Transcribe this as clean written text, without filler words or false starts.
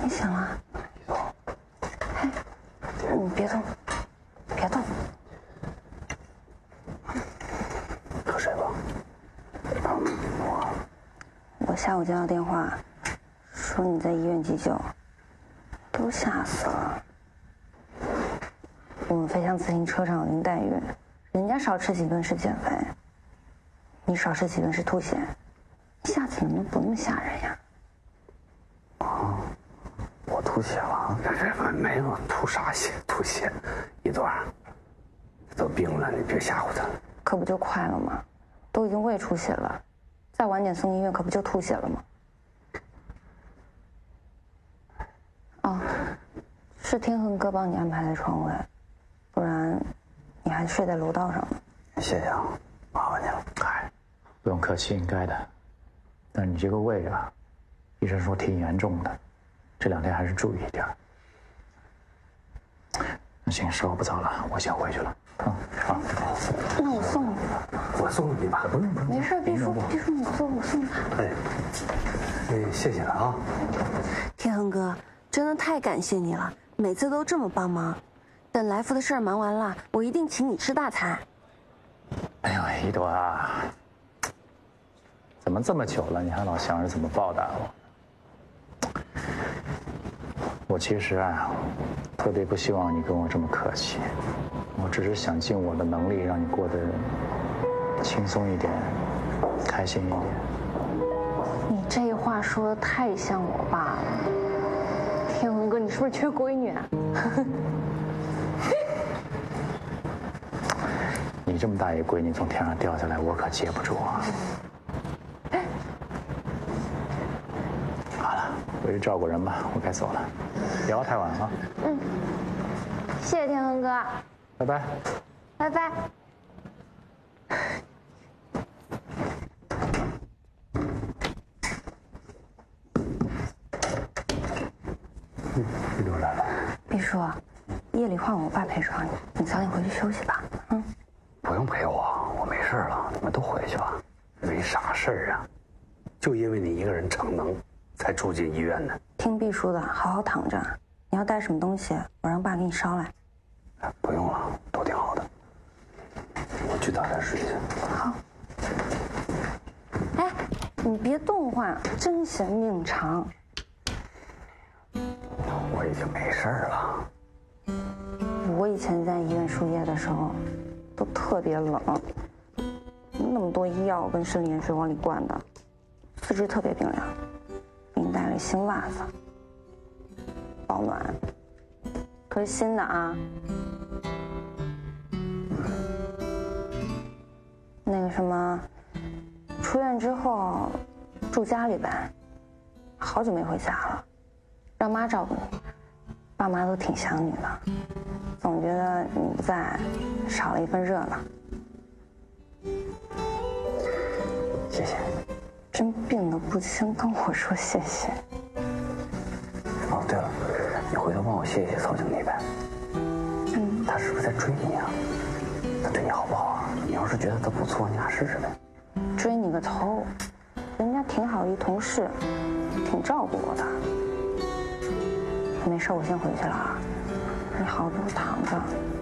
醒了。哎，你别动，别动。 喝水吧。 我下午接到电话，说你在医院急救，都吓死了。我们飞向自行车上有林黛玉，人家少吃几顿是减肥，你少吃几顿是吐血，你下次能不能不那么吓人呀？ 我吐血了？没有，吐啥血？吐血？一朵，都病了，你别吓唬他。 可不就快了吗？都已经胃出血了，再晚点送医院，可不就吐血了吗？哦，是天恒哥帮你安排的床位，不然你还睡在楼道上呢。 谢谢啊，麻烦你了。 哎，不用客气，应该的。但是你这个胃啊，医生说挺严重的，这2天还是注意一点。那行，时候不早了，我先回去了。好。 那我送你吧。 我送你吧，不用。 没事，毕叔你坐，我送他。 谢谢了啊。 天恒哥，真的太感谢你了，每次都这么帮忙。等来福的事儿忙完了，我一定请你吃大餐。 哎呦，一朵啊，怎么这么久了，你还老想着怎么报答我？我其实啊，特别不希望你跟我这么客气，我只是想尽我的能力让你过得轻松一点，开心一点。 你这话说的太像我爸了，天恒哥，你是不是缺闺女啊？ 你这么大一闺女从天上掉下来，我可接不住啊！好了，回去照顾人吧，我该走了，别熬太晚啊。 谢谢天恒哥， 拜拜。 拜拜。 一朵来了。 毕叔，夜里换我爸陪床，你早点回去休息吧。 不用陪我，我没事了，你们都回去吧。没啥事儿啊，就因为你一个人逞能，才住进医院的。 听毕叔的，好好躺着。你要带什么东西，我让爸给你捎来。 不用了，都挺好的。我去早点睡去。 好。哎，你别动唤，真嫌命长。 我已经没事了。 我以前在医院输液的时候，都特别冷，那么多医药跟生理盐水往里灌的，四肢特别冰凉，给你带了新袜子，保暖，可是新的啊。那个什么，出院之后住家里呗，好久没回家了，让妈照顾你，爸妈都挺想你的，总觉得你不在，少了一份热闹。 谢谢。 真病得不轻，跟我说谢谢。 哦，对了，你回头帮我谢谢曹经理呗。他是不是在追你啊？他对你好不好啊？你要是觉得他不错，你俩试试呗。 追你个头，人家挺好一同事，挺照顾我的。没事，我先回去了啊。你好好给我躺着。